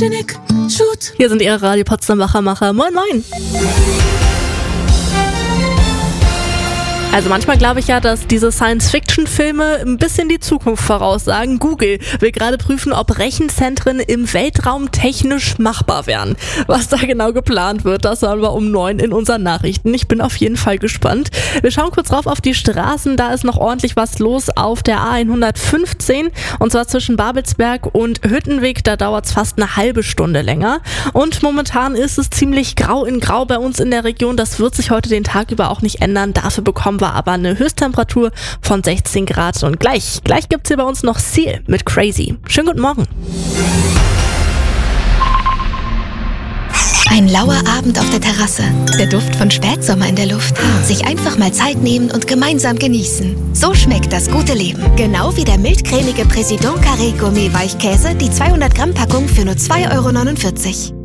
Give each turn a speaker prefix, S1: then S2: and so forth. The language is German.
S1: Genick, shoot.
S2: Hier sind Ihre Radio Potsdam Wachermacher. Moin, moin. Also manchmal glaube ich ja, dass diese Science-Fiction-Filme ein bisschen die Zukunft voraussagen. Google will gerade prüfen, ob Rechenzentren im Weltraum technisch machbar wären. Was da genau geplant wird, das hören wir um 9 in unseren Nachrichten. Ich bin auf jeden Fall gespannt. Wir schauen kurz rauf auf die Straßen. Da ist noch ordentlich was los auf der A115. Und zwar zwischen Babelsberg und Hüttenweg. Da dauert es fast eine halbe Stunde länger. Und momentan ist es ziemlich grau in grau bei uns in der Region. Das wird sich heute den Tag über auch nicht ändern. Dafür bekommen wir aber eine Höchsttemperatur von 16 Grad. Und gleich gibt's hier bei uns noch Seal mit Crazy. Schönen guten Morgen.
S3: Ein lauer Abend auf der Terrasse, der Duft von Spätsommer in der Luft. Sich einfach mal Zeit nehmen und gemeinsam genießen. So schmeckt das gute Leben. Genau wie der mildcremige Président Carré Gourmet Weichkäse, die 200 Gramm Packung für nur 2,49 €.